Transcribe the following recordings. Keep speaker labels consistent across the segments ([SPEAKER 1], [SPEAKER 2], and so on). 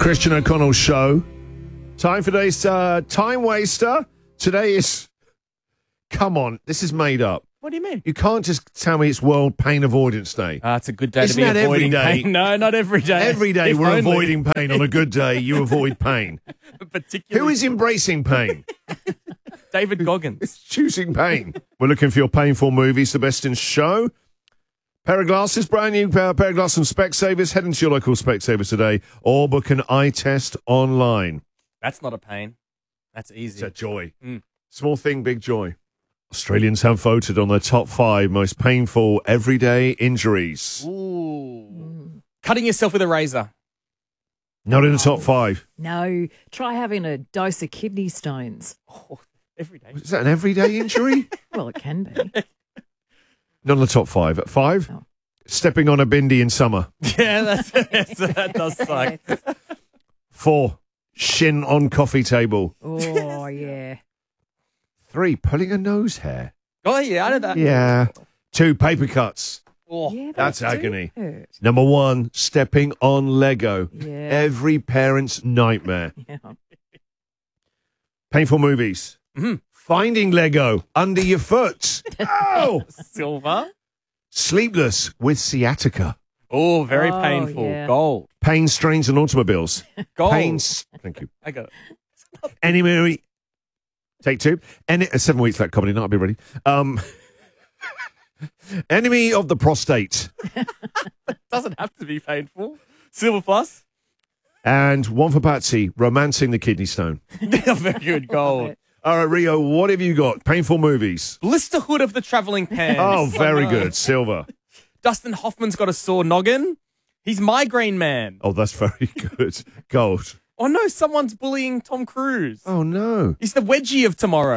[SPEAKER 1] Christian O'Connell Show. Time for today's Time Waster. Today is... Come on, this is made up.
[SPEAKER 2] What do you mean?
[SPEAKER 1] You can't just tell me it's World Pain Avoidance Day.
[SPEAKER 2] It's a good day
[SPEAKER 1] Isn't
[SPEAKER 2] to be
[SPEAKER 1] that
[SPEAKER 2] avoiding
[SPEAKER 1] every day?
[SPEAKER 2] pain. No, not every day.
[SPEAKER 1] Every day
[SPEAKER 2] If
[SPEAKER 1] we're
[SPEAKER 2] only.
[SPEAKER 1] avoiding pain. On a good day, you avoid pain.
[SPEAKER 2] Particularly
[SPEAKER 1] Who is embracing pain?
[SPEAKER 2] David Goggins.
[SPEAKER 1] Choosing pain. We're looking for your painful movies, the best in show. Pair of glasses, brand new pair of glasses from Specsavers. Head into your local Specsavers today or book an eye test online.
[SPEAKER 2] That's not a pain. That's easy.
[SPEAKER 1] It's a joy. Small thing, big joy. Australians have voted on their top 5 most painful everyday injuries.
[SPEAKER 2] Ooh. Cutting yourself with a razor.
[SPEAKER 1] Not in the top 5.
[SPEAKER 3] No, try having a dose of kidney stones.
[SPEAKER 2] Oh, every day.
[SPEAKER 1] Is that an everyday injury?
[SPEAKER 3] Well, it can be.
[SPEAKER 1] Not in the top 5. At 5,
[SPEAKER 3] Oh.
[SPEAKER 1] stepping on a bindi in summer.
[SPEAKER 2] Yeah, that does suck.
[SPEAKER 1] 4, shin on coffee table.
[SPEAKER 3] Oh, yeah.
[SPEAKER 1] 3, pulling a nose hair.
[SPEAKER 2] Oh, yeah, I know that.
[SPEAKER 1] Yeah. 2, paper cuts.
[SPEAKER 2] Oh,
[SPEAKER 3] Yeah,
[SPEAKER 1] That's
[SPEAKER 3] they do
[SPEAKER 1] agony.
[SPEAKER 3] hurt.
[SPEAKER 1] Number 1, stepping on Lego.
[SPEAKER 3] Yeah.
[SPEAKER 1] Every parent's nightmare.
[SPEAKER 3] Yeah.
[SPEAKER 1] Painful movies.
[SPEAKER 2] Mhm.
[SPEAKER 1] Finding Lego under your foot. Oh!
[SPEAKER 2] Silver.
[SPEAKER 1] Sleepless with sciatica.
[SPEAKER 2] Oh, very
[SPEAKER 3] Oh,
[SPEAKER 2] painful.
[SPEAKER 3] yeah.
[SPEAKER 2] Gold.
[SPEAKER 1] Pain strains and automobiles.
[SPEAKER 2] Gold.
[SPEAKER 1] Thank you.
[SPEAKER 2] I got it.
[SPEAKER 1] Enemy. Take 2. 7 weeks that comedy night. I'll be ready. Enemy of the prostate.
[SPEAKER 2] Doesn't have to be painful. Silver plus.
[SPEAKER 1] And 1 for Patsy, romancing the kidney stone.
[SPEAKER 2] Very good. Gold.
[SPEAKER 1] All right, Rio, what have you got? Painful movies.
[SPEAKER 2] Blisterhood of the travelling pants.
[SPEAKER 1] Oh, very good. Silver.
[SPEAKER 2] Dustin Hoffman's got a sore noggin. He's Migraine Man.
[SPEAKER 1] Oh, that's very good. Gold.
[SPEAKER 2] Oh, no, someone's bullying Tom Cruise.
[SPEAKER 1] Oh, no.
[SPEAKER 2] He's the wedgie of tomorrow.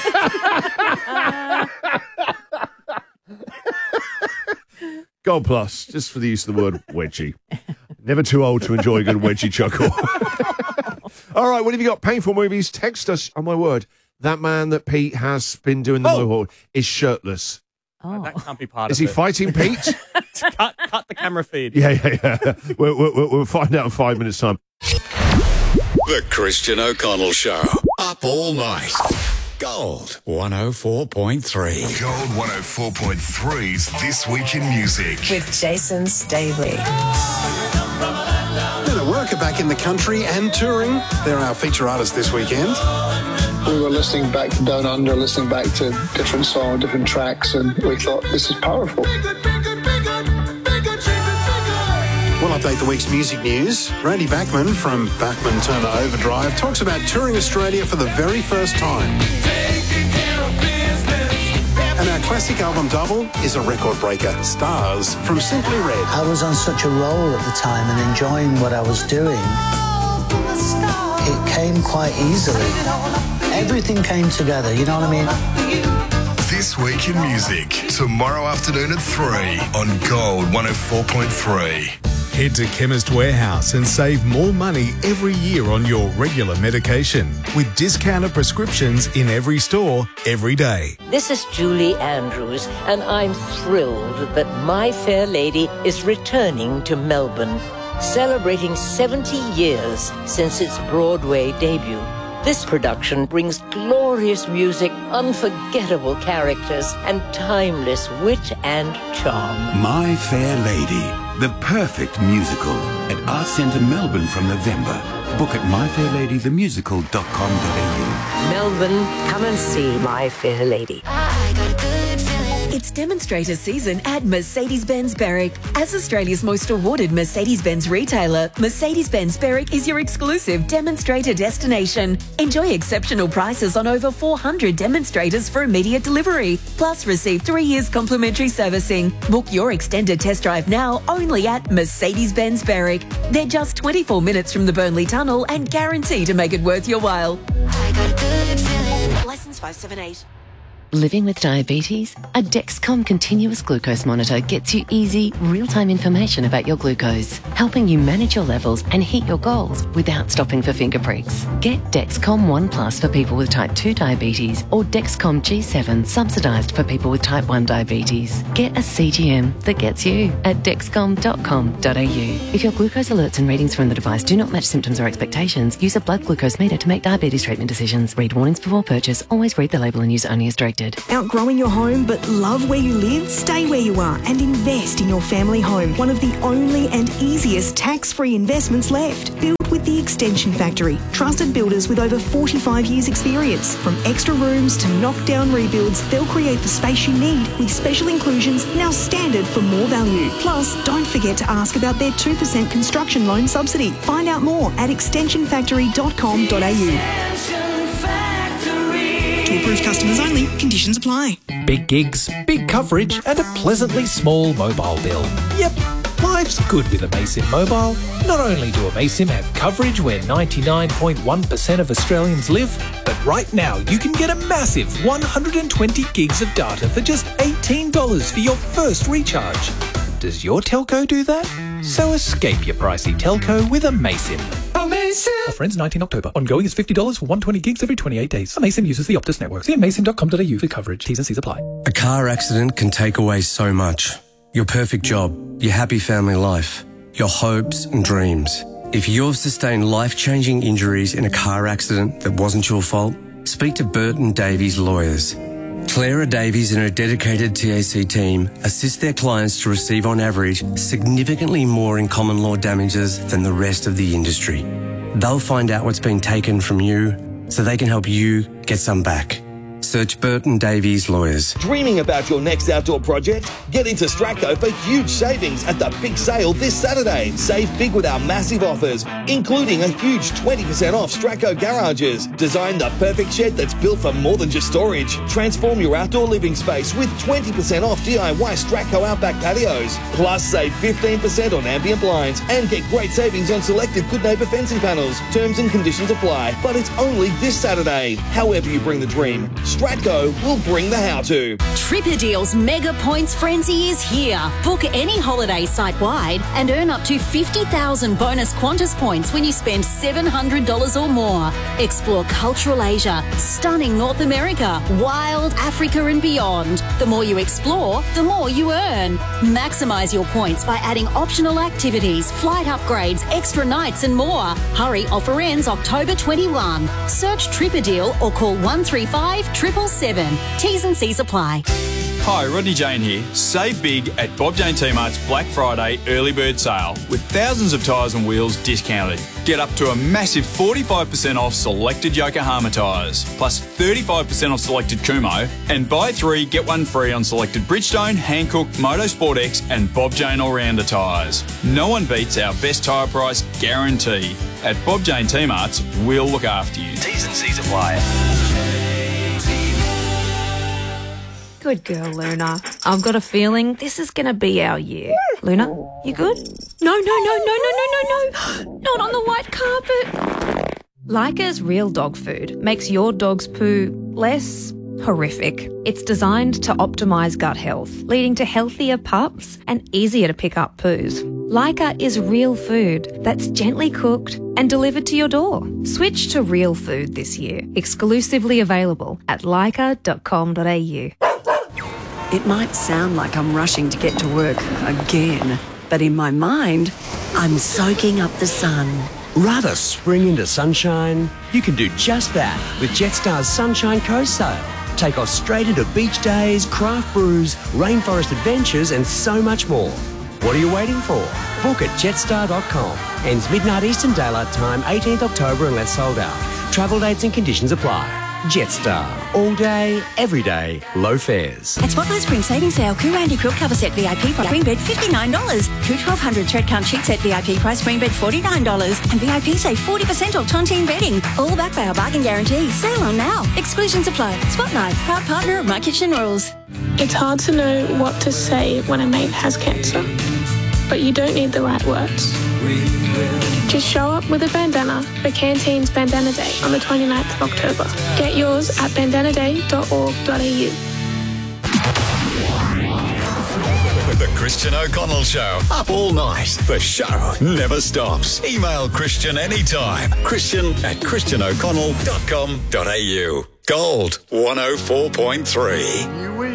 [SPEAKER 1] Gold plus, just for the use of the word wedgie. Never too old to enjoy a good wedgie chuckle. All right, what have you got? Painful movies. Text us. Oh, my word. That man that Pete has been doing the mohawk is shirtless.
[SPEAKER 3] Oh.
[SPEAKER 2] That can't be part
[SPEAKER 1] Is
[SPEAKER 2] of
[SPEAKER 1] he
[SPEAKER 2] it.
[SPEAKER 1] fighting Pete?
[SPEAKER 2] Cut the camera feed.
[SPEAKER 1] Yeah. We'll find out in 5 minutes' time.
[SPEAKER 4] The Christian O'Connell Show. Up all night. Gold 104.3.
[SPEAKER 5] Gold 104.3's This Week in Music.
[SPEAKER 6] With Jason Staley.
[SPEAKER 7] Men at work are back in the country and touring. They're our feature artists this weekend.
[SPEAKER 8] We were listening back to Down Under, listening back to different songs, different tracks, and we thought, this is powerful.
[SPEAKER 7] We'll update the week's music news. Randy Bachman from Bachman Turner Overdrive talks about touring Australia for the very first time. And our classic album double is a record breaker, Stars from Simply Red.
[SPEAKER 9] I was on such a roll at the time and enjoying what I was doing. It came quite easily. Everything came together, you know what I mean?
[SPEAKER 5] This Week in Music. Tomorrow afternoon at 3 on Gold 104.3.
[SPEAKER 10] Head to Chemist Warehouse and save more money every year on your regular medication with discounted prescriptions in every store, every day.
[SPEAKER 6] This is Julie Andrews, and I'm thrilled that My Fair Lady is returning to Melbourne, celebrating 70 years since its Broadway debut. This production brings glorious music, unforgettable characters, and timeless wit and charm.
[SPEAKER 11] My Fair Lady, the perfect musical at Arts Centre Melbourne from November. Book at myfairladythemusical.com.au.
[SPEAKER 6] Melbourne, come and see My Fair Lady.
[SPEAKER 12] It's demonstrator season at Mercedes-Benz Berwick. As Australia's most awarded Mercedes-Benz retailer, Mercedes-Benz Berwick is your exclusive demonstrator destination. Enjoy exceptional prices on over 400 demonstrators for immediate delivery. Plus, receive 3 years complimentary servicing. Book your extended test drive now only at Mercedes-Benz Berwick. They're just 24 minutes from the Burnley Tunnel and guarantee to make it worth your while.
[SPEAKER 13] License 578. Living with diabetes? A Dexcom continuous glucose monitor gets you easy, real-time information about your glucose, helping you manage your levels and hit your goals without stopping for finger pricks. Get Dexcom One Plus for people with type 2 diabetes or Dexcom G7 subsidised for people with type 1 diabetes. Get a CGM that gets you at dexcom.com.au. If your glucose alerts and readings from the device do not match symptoms or expectations, use a blood glucose meter to make diabetes treatment decisions. Read warnings before purchase. Always read the label and use only as directed.
[SPEAKER 14] Outgrowing your home but love where you live? Stay where you are and invest in your family home. One of the only and easiest tax-free investments left. Build with the Extension Factory. Trusted builders with over 45 years experience. From extra rooms to knock-down rebuilds, they'll create the space you need with special inclusions now standard for more value. Plus, don't forget to ask about their 2% construction loan subsidy. Find out more at extensionfactory.com.au. To approved customers only. Conditions apply.
[SPEAKER 15] Big gigs, big coverage, and a pleasantly small mobile bill. Yep, life's good with Amaysim Mobile. Not only do Amaysim have coverage where 99.1% of Australians live, but right now you can get a massive 120 gigs of data for just $18 for your first recharge. Does your telco do that? So escape your pricey telco with Amaysim. Offer ends 19 October. Ongoing is $50 for 120 gigs every 28 days. Amaysim uses the Optus network. See amaysim.com.au for coverage. T's and C's apply.
[SPEAKER 16] A car accident can take away so much. Your perfect job, your happy family life, your hopes and dreams. If you've sustained life-changing injuries in a car accident that wasn't your fault, speak to Burton Davies Lawyers. Clara Davies and her dedicated TAC team assist their clients to receive on average significantly more in common law damages than the rest of the industry. They'll find out what's been taken from you so they can help you get some back. Search Burton Davies Lawyers.
[SPEAKER 17] Dreaming about your next outdoor project? Get into Stratco for huge savings at the big sale this Saturday. Save big with our massive offers, including a huge 20% off Stratco garages. Design the perfect shed that's built for more than just storage. Transform your outdoor living space with 20% off DIY Stratco Outback patios. Plus, save 15% on ambient blinds and get great savings on selected Good Neighbour fencing panels. Terms and conditions apply, but it's only this Saturday. However you bring the dream, Stratco will bring the how-to.
[SPEAKER 18] Tripper Deals Mega Points Frenzy is here. Book any holiday site-wide and earn up to 50,000 bonus Qantas points when you spend $700 or more. Explore cultural Asia, stunning North America, wild Africa and beyond. The more you explore, the more you earn. Maximise your points by adding optional activities, flight upgrades, extra nights and more. Hurry, offer ends October 21. Search Tripper Deal or call 135-777. T's and C's apply.
[SPEAKER 19] Hi, Rodney Jane here. Save big at Bob Jane T-Mart's Black Friday early bird sale with thousands of tyres and wheels discounted. Get up to a massive 45% off selected Yokohama tyres, plus 35% off selected Kumho, and buy 3, get 1 free on selected Bridgestone, Hankook, Motorsport X and Bob Jane All-Rounder tyres. No one beats our best tyre price guarantee. At Bob Jane T-Mart's, we'll look after you. T's and C's apply.
[SPEAKER 20] Good girl, Luna. I've got a feeling this is going to be our year. Luna, you good? No. Not on the white carpet. Leica's Real Dog Food makes your dog's poo less horrific. It's designed to optimise gut health, leading to healthier pups and easier to pick up poos. Leica is real food that's gently cooked and delivered to your door. Switch to real food this year. Exclusively available at leica.com.au.
[SPEAKER 21] It might sound like I'm rushing to get to work again, but in my mind, I'm soaking up the sun.
[SPEAKER 22] Rather spring into sunshine? You can do just that with Jetstar's Sunshine Coast Sale. Take off straight into beach days, craft brews, rainforest adventures and so much more. What are you waiting for? Book at jetstar.com. Ends midnight Eastern Daylight Time, 18th October unless sold out. Travel dates and conditions apply. Jetstar. All day, every day, low fares.
[SPEAKER 12] At Spotlight Spring Savings Sale, Coo Randy Quilt Cover Set VIP price, spring bed $59. Coo 1200 Thread Count Sheet Set VIP price, spring bed $49. And VIP save 40% off Tontine bedding. All backed by our bargain guarantee. Sale on now. Exclusions apply. Spotlight, proud partner of My Kitchen Rules.
[SPEAKER 23] It's hard to know what to say when a mate has cancer.
[SPEAKER 2] but you don't need the right words. Just show up with a bandana for Canteen's Bandana Day on the 29th of October. Get yours at bandanaday.org.au.
[SPEAKER 4] The Christian O'Connell Show. Up all night. The show never stops. Email Christian anytime. Christian@christianoconnell.com.au. Gold 104.3.